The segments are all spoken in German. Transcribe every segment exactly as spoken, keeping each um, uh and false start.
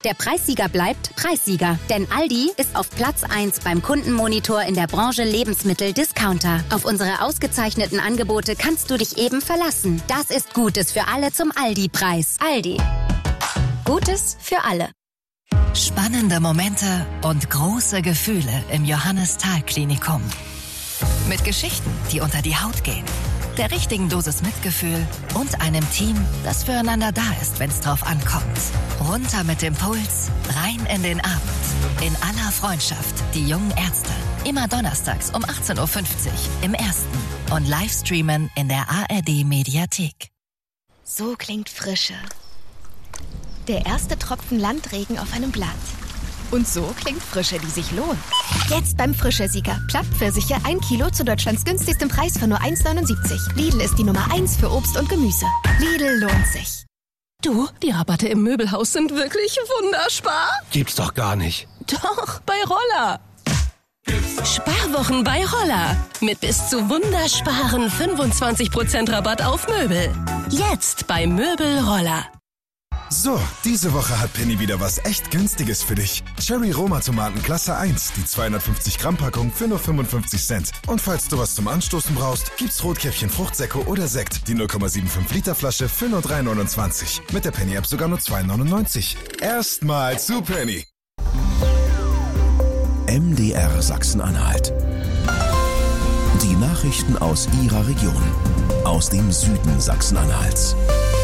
Der Preissieger bleibt Preissieger. Denn Aldi ist auf Platz eins beim Kundenmonitor in der Branche Lebensmittel-Discounter. Auf unsere ausgezeichneten Angebote kannst du dich eben verlassen. Das ist Gutes für alle zum Aldi-Preis. Aldi. Gutes für alle. Spannende Momente und große Gefühle im Johannes-Thal-Klinikum. Mit Geschichten, die unter die Haut gehen. Der richtigen Dosis Mitgefühl und einem Team, das füreinander da ist, wenn es drauf ankommt. Runter mit dem Puls, rein in den Abend. In aller Freundschaft, die jungen Ärzte. Immer donnerstags um achtzehn Uhr fünfzig im Ersten und Livestreamen in der A R D-Mediathek. So klingt Frische. Der erste Tropfen Landregen auf einem Blatt. Und so klingt Frische, die sich lohnt. Jetzt beim Frische-Sieger. Plattpfirsiche ein Kilo zu Deutschlands günstigstem Preis für nur eins Komma neunundsiebzig. Lidl ist die Nummer eins für Obst und Gemüse. Lidl lohnt sich. Du, die Rabatte im Möbelhaus sind wirklich wunderspar. Gibt's doch gar nicht. Doch, bei Roller. Sparwochen bei Roller. Mit bis zu wundersparen fünfundzwanzig Prozent Rabatt auf Möbel. Jetzt bei Möbel Roller. So, diese Woche hat Penny wieder was echt Günstiges für dich. Cherry Roma Tomaten Klasse eins, die zweihundertfünfzig Gramm Packung für nur fünfundfünfzig Cent. Und falls du was zum Anstoßen brauchst, gibt's Rotkäppchen Fruchtsäcke oder Sekt, die null Komma fünfundsiebzig Liter Flasche für nur drei neunundzwanzig. Mit der Penny App sogar nur zwei neunundneunzig. Erstmal zu Penny. M D R Sachsen-Anhalt. Die Nachrichten aus Ihrer Region. Aus dem Süden Sachsen-Anhalts.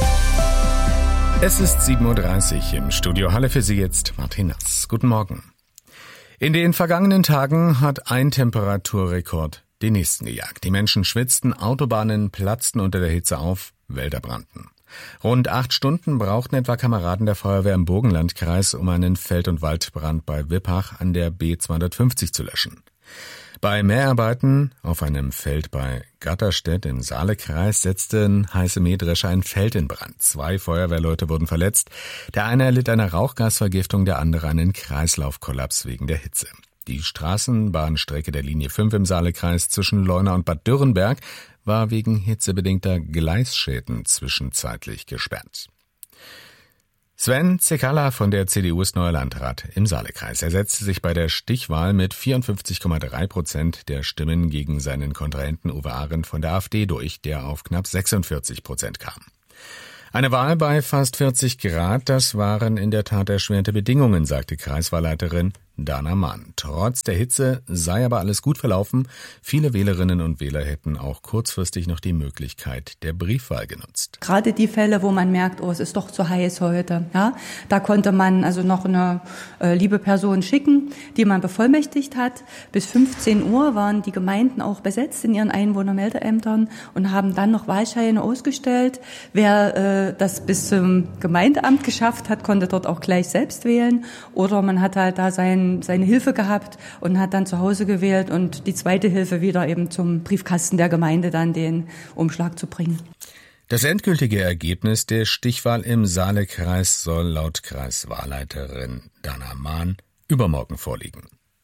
Es ist sieben Uhr dreißig im Studio Halle, für Sie jetzt Martin Nass. Guten Morgen. In den vergangenen Tagen hat ein Temperaturrekord den nächsten gejagt. Die Menschen schwitzten, Autobahnen platzten unter der Hitze auf, Wälder brannten. Rund acht Stunden brauchten etwa Kameraden der Feuerwehr im Burgenlandkreis, um einen Feld- und Waldbrand bei Wippach an der B zweihundertfünfzig zu löschen. Bei Mehrarbeiten auf einem Feld bei Gatterstedt im Saalekreis setzten heiße Mähdrescher ein Feld in Brand. Zwei Feuerwehrleute wurden verletzt. Der eine erlitt eine Rauchgasvergiftung, der andere einen Kreislaufkollaps wegen der Hitze. Die Straßenbahnstrecke der Linie fünf im Saalekreis zwischen Leuna und Bad Dürrenberg war wegen hitzebedingter Gleisschäden zwischenzeitlich gesperrt. Sven Zekala von der C D U ist neuer Landrat im Saalekreis. Er setzte sich bei der Stichwahl mit vierundfünfzig Komma drei Prozent der Stimmen gegen seinen Kontrahenten Uwe Arendt von der AfD durch, der auf knapp sechsundvierzig Prozent kam. Eine Wahl bei fast vierzig Grad, das waren in der Tat erschwerte Bedingungen, sagte Kreiswahlleiterin Dana Mann. Trotz der Hitze sei aber alles gut verlaufen. Viele Wählerinnen und Wähler hätten auch kurzfristig noch die Möglichkeit der Briefwahl genutzt. Gerade die Fälle, wo man merkt, oh, es ist doch zu heiß heute, ja, da konnte man also noch eine äh, liebe Person schicken, die man bevollmächtigt hat. Bis fünfzehn Uhr waren die Gemeinden auch besetzt in ihren Einwohnermeldeämtern und haben dann noch Wahlscheine ausgestellt. Wer äh, das bis zum Gemeindeamt geschafft hat, konnte dort auch gleich selbst wählen. Oder man hat halt da sein seine Hilfe gehabt und hat dann zu Hause gewählt und die zweite Hilfe wieder eben zum Briefkasten der Gemeinde dann den Umschlag zu bringen. Das endgültige Ergebnis der Stichwahl im Saalekreis soll laut Kreiswahlleiterin Dana Mahn übermorgen vorliegen.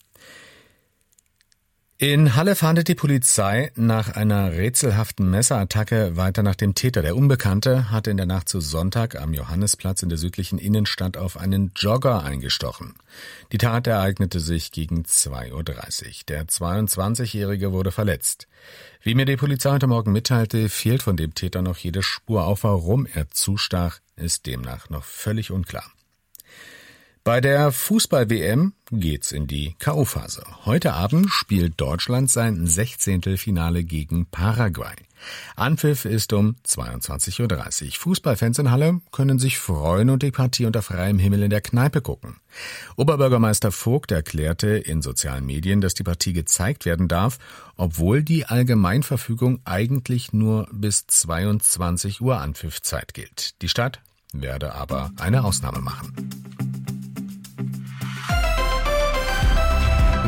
In Halle fahndet die Polizei nach einer rätselhaften Messerattacke weiter nach dem Täter. Der Unbekannte hatte in der Nacht zu Sonntag am Johannisplatz in der südlichen Innenstadt auf einen Jogger eingestochen. Die Tat ereignete sich gegen zwei Uhr dreißig. Der zweiundzwanzigjährige wurde verletzt. Wie mir die Polizei heute Morgen mitteilte, fehlt von dem Täter noch jede Spur. Auch warum er zustach, ist demnach noch völlig unklar. Bei der Fußball-W M geht's in die K O-Phase. Heute Abend spielt Deutschland sein Sechzehntelfinale gegen Paraguay. Anpfiff ist um zweiundzwanzig Uhr dreißig. Fußballfans in Halle können sich freuen und die Partie unter freiem Himmel in der Kneipe gucken. Oberbürgermeister Vogt erklärte in sozialen Medien, dass die Partie gezeigt werden darf, obwohl die Allgemeinverfügung eigentlich nur bis zweiundzwanzig Uhr Anpfiffzeit gilt. Die Stadt werde aber eine Ausnahme machen.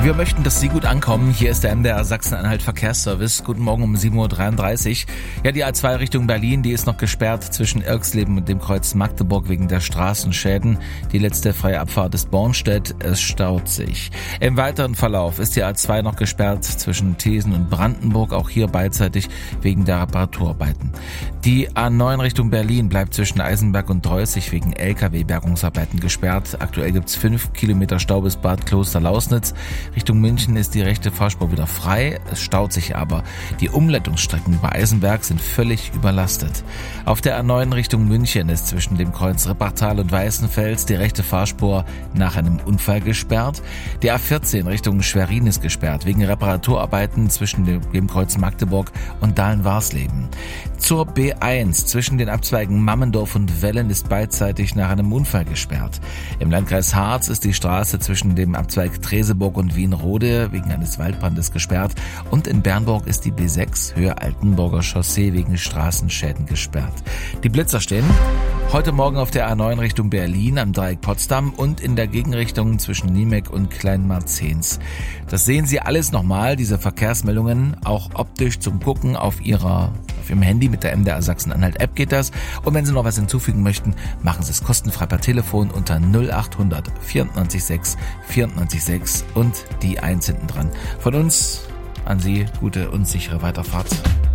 Wir möchten, dass Sie gut ankommen. Hier ist der M D R Sachsen-Anhalt Verkehrsservice. Guten Morgen um sieben Uhr dreiunddreißig. Ja, die A zwei Richtung Berlin, die ist noch gesperrt zwischen Irxleben und dem Kreuz Magdeburg wegen der Straßenschäden. Die letzte freie Abfahrt ist Bornstedt. Es staut sich. Im weiteren Verlauf ist die A zwei noch gesperrt zwischen Thesen und Brandenburg, auch hier beidseitig wegen der Reparaturarbeiten. Die A neun Richtung Berlin bleibt zwischen Eisenberg und Dreußig wegen L K W-Bergungsarbeiten gesperrt. Aktuell gibt's fünf Kilometer Stau bis Bad Kloster-Lausnitz. Richtung München ist die rechte Fahrspur wieder frei, es staut sich aber. Die Umleitungsstrecken über Eisenberg sind völlig überlastet. Auf der A neun Richtung München ist zwischen dem Kreuz Rippertal und Weißenfels die rechte Fahrspur nach einem Unfall gesperrt. Die A vierzehn Richtung Schwerin ist gesperrt, wegen Reparaturarbeiten zwischen dem Kreuz Magdeburg und Dahlen-Warsleben. Zur B eins zwischen den Abzweigen Mammendorf und Wellen ist beidseitig nach einem Unfall gesperrt. Im Landkreis Harz ist die Straße zwischen dem Abzweig Treseburg und Wienrode wegen eines Waldbrandes gesperrt und in Bernburg ist die B sechs Höhe Altenburger Chaussee wegen Straßenschäden gesperrt. Die Blitzer stehen heute Morgen auf der A neun Richtung Berlin am Dreieck Potsdam und in der Gegenrichtung zwischen Niemek und Kleinmarzens. Das sehen Sie alles nochmal, diese Verkehrsmeldungen, auch optisch zum Gucken auf Ihrer auf Ihrem Handy mit der M D R Sachsen-Anhalt App geht das. Und wenn Sie noch was hinzufügen möchten, machen Sie es kostenfrei per Telefon unter null acht hundert vierundneunzig sechs vierundneunzig sechs und die eins hinten dran. Von uns an Sie gute und sichere Weiterfahrt.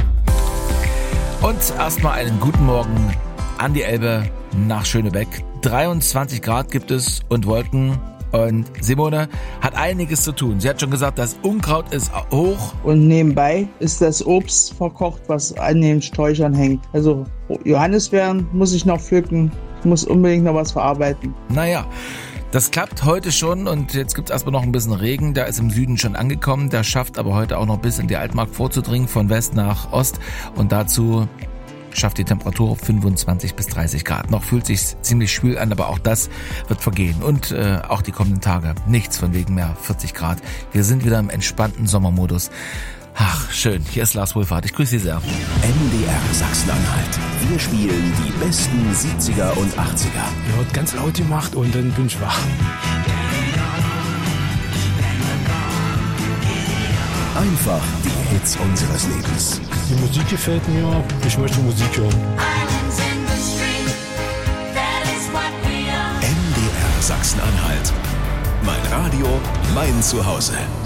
Und erstmal einen guten Morgen an die Elbe nach Schönebeck. dreiundzwanzig Grad gibt es und Wolken. Und Simone hat einiges zu tun. Sie hat schon gesagt, das Unkraut ist hoch. Und nebenbei ist das Obst verkocht, was an den Sträuchern hängt. Also Johannisbeeren muss ich noch pflücken. Ich muss unbedingt noch was verarbeiten. Naja, das klappt heute schon und jetzt gibt es erstmal noch ein bisschen Regen. Der ist im Süden schon angekommen. Der schafft aber heute auch noch bis in die Altmark vorzudringen, von West nach Ost. Und dazu schafft die Temperatur fünfundzwanzig bis dreißig Grad. Noch fühlt sich ziemlich schwül an, aber auch das wird vergehen. Und äh, auch die kommenden Tage. Nichts von wegen mehr vierzig Grad. Wir sind wieder im entspannten Sommermodus. Ach, schön. Hier ist Lars Wohlfahrt. Ich grüße Sie sehr. M D R Sachsen-Anhalt. Wir spielen die besten siebziger und achtziger. Ja, hat ganz laut gemacht und dann bin ich wach. Einfach die Hits unseres Lebens. Die Musik gefällt mir. Ich möchte Musik hören. M D R Sachsen-Anhalt. Mein Radio, mein Zuhause.